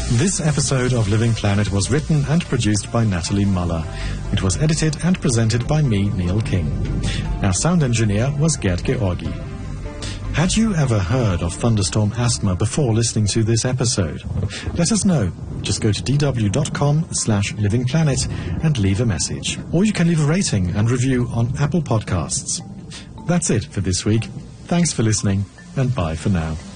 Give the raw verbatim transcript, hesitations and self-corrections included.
This episode of Living Planet was written and produced by Natalie Muller. It was edited and presented by me, Neil King. Our sound engineer was Gerd Georgi. Had you ever heard of thunderstorm asthma before listening to this episode? Let us know. Just go to dw.com slash livingplanet and leave a message. Or you can leave a rating and review on Apple Podcasts. That's it for this week. Thanks for listening, and bye for now.